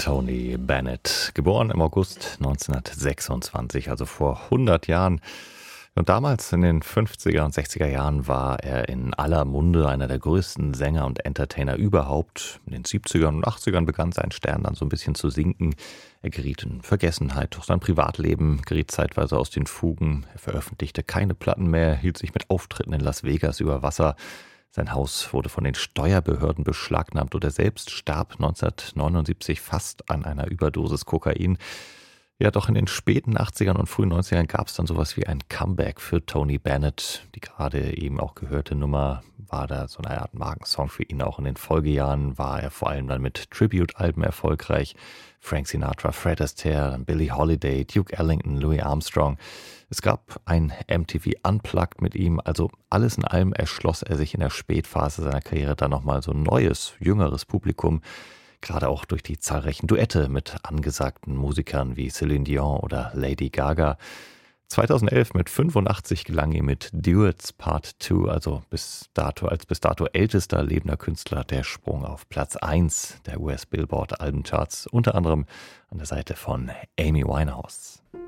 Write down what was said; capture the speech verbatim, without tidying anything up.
Tony Bennett, geboren im August neunzehnhundertsechsundzwanzig, also vor hundert Jahren. Und damals in den fünfziger und sechziger Jahren war er in aller Munde, einer der größten Sänger und Entertainer überhaupt. In den siebzigern und achtzigern begann sein Stern dann so ein bisschen zu sinken. Er geriet in Vergessenheit, doch sein Privatleben geriet zeitweise aus den Fugen. Er veröffentlichte keine Platten mehr, hielt sich mit Auftritten in Las Vegas über Wasser. Sein Haus wurde von den Steuerbehörden beschlagnahmt und er selbst starb neunzehnhundertneunundsiebzig fast an einer Überdosis Kokain. Ja, doch in den späten achtzigern und frühen neunzigern gab es dann sowas wie ein Comeback für Tony Bennett. Die gerade eben auch gehörte Nummer war da so eine Art Markensong für ihn. Auch in den Folgejahren war er vor allem dann mit Tribute-Alben erfolgreich. Frank Sinatra, Fred Astaire, Billie Holiday, Duke Ellington, Louis Armstrong. Es gab ein M T V Unplugged mit ihm. Also alles in allem erschloss er sich in der Spätphase seiner Karriere dann nochmal so ein neues, jüngeres Publikum. Gerade auch durch die zahlreichen Duette mit angesagten Musikern wie Celine Dion oder Lady Gaga. zweitausendelf mit fünfundachtzig gelang ihm mit Duets Part zwei, also bis dato als bis dato ältester lebender Künstler, der Sprung auf Platz eins der U S Billboard Albencharts, unter anderem an der Seite von Amy Winehouse.